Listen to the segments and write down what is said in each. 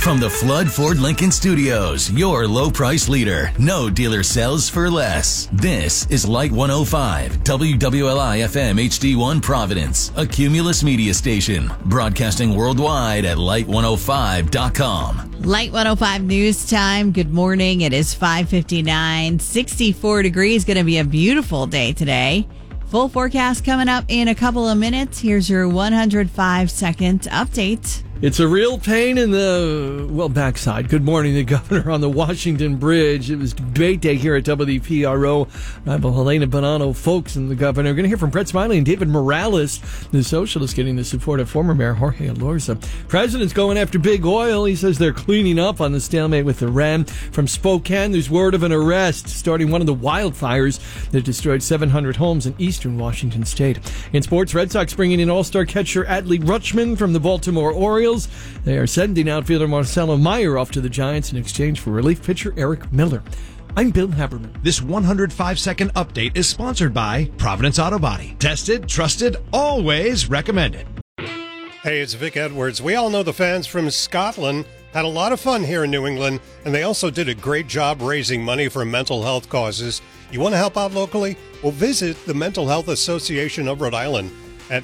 From the Flood Ford Lincoln Studios, your low price leader. No dealer sells for less. This is Light 105, WWLI FM HD1 Providence, a Cumulus media station, broadcasting worldwide at light105.com. Light 105 news time. Good morning. It is 5:59, 64 degrees. Going to be a beautiful day today. Full forecast coming up in a couple of minutes. Here's your 105-second update. It's a real pain in the, backside. Good morning, the governor on the Washington Bridge. It was debate day here at WPRO. Rival Helena Bonanno Folks and the governor. We're going to hear from Brett Smiley and David Morales, the socialist, getting the support of former Mayor Jorge Elorza. President's going after big oil. He says they're cleaning up on the stalemate with Iran. From Spokane, there's word of an arrest starting one of the wildfires that destroyed 700 homes in eastern Washington state. In sports, Red Sox bringing in all-star catcher Adley Rutschman from the Baltimore Orioles. They are sending outfielder Marcelo Meyer off to the Giants in exchange for relief pitcher Eric Miller. I'm Bill Haberman. This 105-second update is sponsored by Providence Auto Body. Tested, trusted, always recommended. Hey, it's Vic Edwards. We all know the fans from Scotland had a lot of fun here in New England, and they also did a great job raising money for mental health causes. You want to help out locally? Well, visit the Mental Health Association of Rhode Island at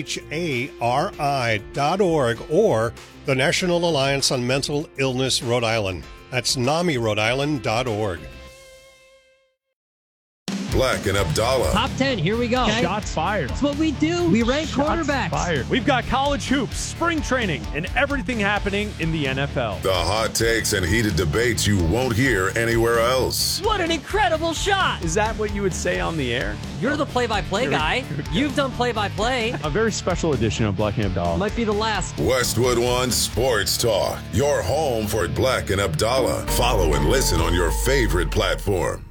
mhari.org or the National Alliance on Mental Illness Rhode Island. That's NAMI-Rhode-Island.org. Black and Abdallah. Top 10, here we go. Okay. Shots fired. That's what we do. We rank quarterbacks. Fired. We've got college hoops, spring training, and everything happening in the NFL. The hot takes and heated debates you won't hear anywhere else. What an incredible shot. Is that what you would say on the air? You're the play-by-play guy. You've done play-by-play. A very special edition of Black and Abdallah. Might be the last. Westwood One Sports Talk. Your home for Black and Abdallah. Follow and listen on your favorite platform.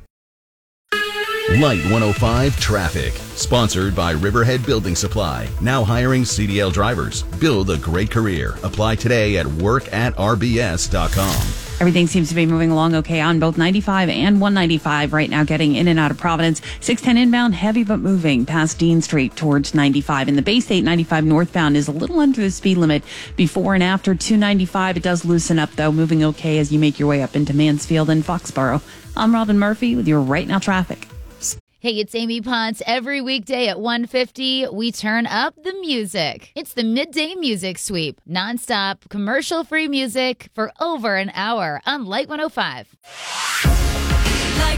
Light 105 Traffic, sponsored by Riverhead Building Supply. Now hiring CDL drivers. Build a great career. Apply today at workatrbs.com. Everything seems to be moving along okay on both 95 and 195 right now, getting in and out of Providence. 610 inbound, heavy but moving past Dean Street towards 95. And the Bay State 95 northbound is a little under the speed limit before and after 295. It does loosen up, though, moving okay as you make your way up into Mansfield and Foxborough. I'm Robin Murphy with your Right Now Traffic. Hey, it's Amy Ponce. Every weekday at 1:50, we turn up the music. It's the Midday Music Sweep. Nonstop, commercial-free music for over an hour on Light 105. Light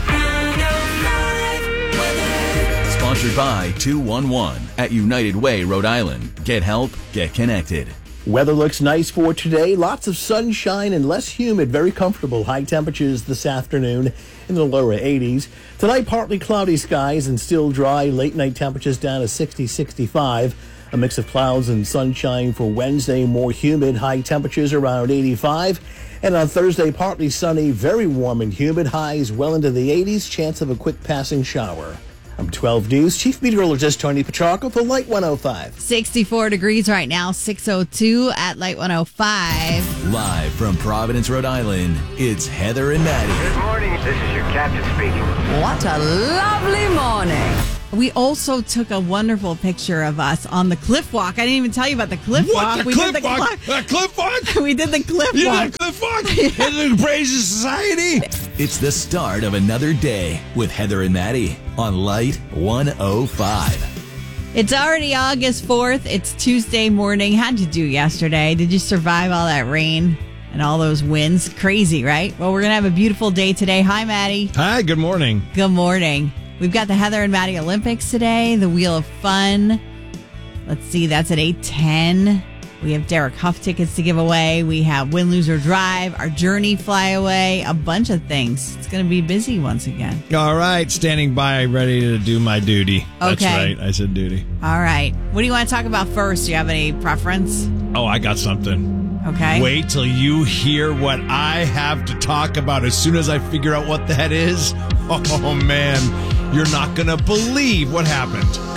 105 weather. Sponsored by 211 at United Way, Rhode Island. Get help, get connected. Weather looks nice for today. Lots of sunshine and less humid. Very comfortable. High temperatures this afternoon in the lower 80s. Tonight, partly cloudy skies and still dry. Late night temperatures down to 60, 65. A mix of clouds and sunshine for Wednesday. More humid. High temperatures around 85. And on Thursday, partly sunny, very warm and humid. Highs well into the 80s. Chance of a quick passing shower. I'm 12 News Chief Meteorologist Tony Petrarca for Light 105. 64 degrees right now, 6:02 at Light 105. Live from Providence, Rhode Island, it's Heather and Maddie. Good morning. This is your captain speaking. What a lovely morning. We also took a wonderul picture of us on the cliff walk. I didn't even tell you about the cliff walk. The cliff walk? The cliff walk? We did the cliff walk. You did the cliff walk? In the Brazen Society? It's the start of another day with Heather and Maddie on Light 105. It's already August 4th. It's Tuesday morning. How'd you do yesterday? Did you survive all that rain and all those winds? Crazy, right? Well, we're going to have a beautiful day today. Hi, Maddie. Hi, good morning. Good morning. We've got the Heather and Maddie Olympics today, the Wheel of Fun. Let's see, that's at 8:10. We have Derek Huff tickets to give away. We have Win, Lose, or Drive, our Journey Flyaway, a bunch of things. It's going to be busy once again. All right, standing by, ready to do my duty. Okay. That's right, I said duty. All right. What do you want to talk about first? Do you have any preference? Oh, I got something. Okay. Wait till you hear what I have to talk about as soon as I figure out what that is. Oh, man, you're not going to believe what happened.